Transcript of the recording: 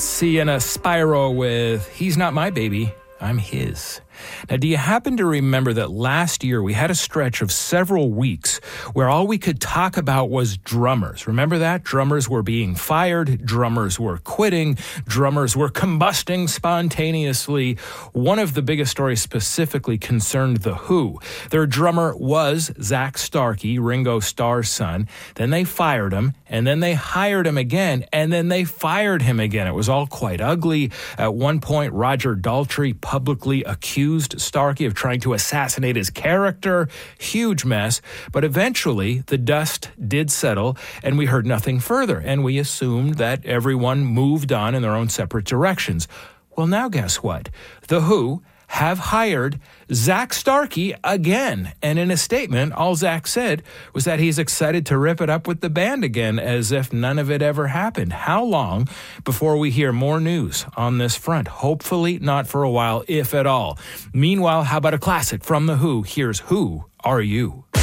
Sienna Spyro with He's Not My Baby, I'm His. Now, do you happen to remember that last year we had a stretch of several weeks where all we could talk about was drummers? Remember that? Drummers were being fired, drummers were quitting, drummers were combusting spontaneously. One of the biggest stories specifically concerned The Who. Their drummer was Zak Starkey, Ringo Starr's son. Then they fired him, and then they hired him again, and then they fired him again. It was all quite ugly. At one point, Roger Daltrey publicly accused Starkey of trying to assassinate his character. Huge mess. But eventually, the dust did settle, and we heard nothing further, and we assumed that everyone moved on in their own separate directions. Well, now guess what? The Who have hired Zak Starkey again. And in a statement, all Zak said was that he's excited to rip it up with the band again, as if none of it ever happened. How long before we hear more news on this front? Hopefully not for a while, if at all. Meanwhile, how about a classic from The Who? Here's Who Are You?